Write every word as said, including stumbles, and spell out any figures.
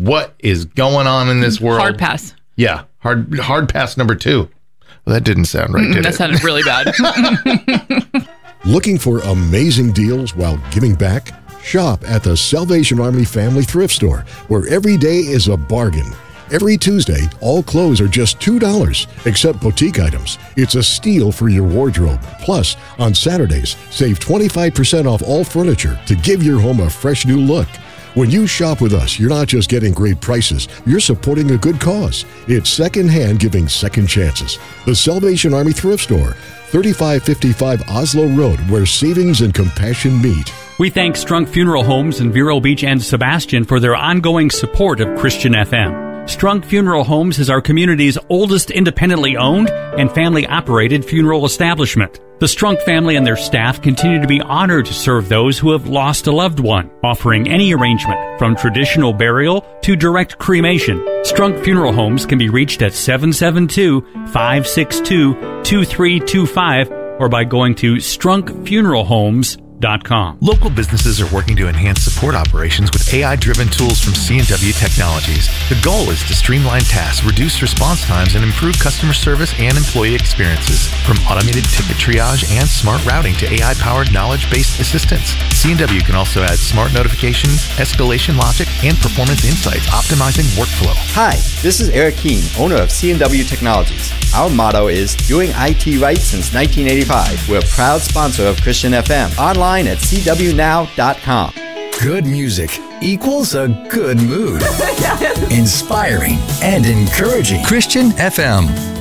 what is going on in this world. Hard pass. Yeah, hard hard pass number two. Well, that didn't sound right, did that it? sounded really bad. Looking for amazing deals while giving back? Shop at the Salvation Army Family Thrift Store, where every day is a bargain. Every Tuesday, all clothes are just two dollars, except boutique items. It's a steal for your wardrobe. Plus, on Saturdays, save twenty-five percent off all furniture to give your home a fresh new look. When you shop with us, you're not just getting great prices, you're supporting a good cause. It's secondhand giving second chances. The Salvation Army Thrift Store, thirty-five fifty-five Oslo Road, where savings and compassion meet. We thank Strunk Funeral Homes in Vero Beach and Sebastian for their ongoing support of Christian F M. Strunk Funeral Homes is our community's oldest independently owned and family-operated funeral establishment. The Strunk family and their staff continue to be honored to serve those who have lost a loved one, offering any arrangement from traditional burial to direct cremation. Strunk Funeral Homes can be reached at seven seven two, five six two, two three two five or by going to strunk funeral homes dot com. Local businesses are working to enhance support operations with A I-driven tools from C and W Technologies. The goal is to streamline tasks, reduce response times, and improve customer service and employee experiences. From automated ticket triage and smart routing to A I-powered knowledge-based assistance, C and W can also add smart notifications, escalation logic, and performance insights, optimizing workflow. Hi, this is Eric Keene, owner of C and W Technologies. Our motto is doing I T right since nineteen eighty-five. We're a proud sponsor of Christian F M. Online at c w now dot com. Good music equals a good mood. Inspiring and encouraging. Christian F M.